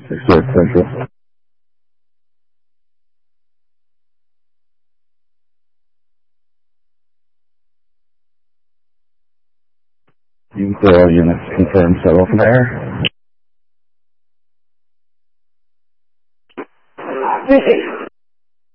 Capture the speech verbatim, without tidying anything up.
six four Central. You can fill all units confirmed settle from there.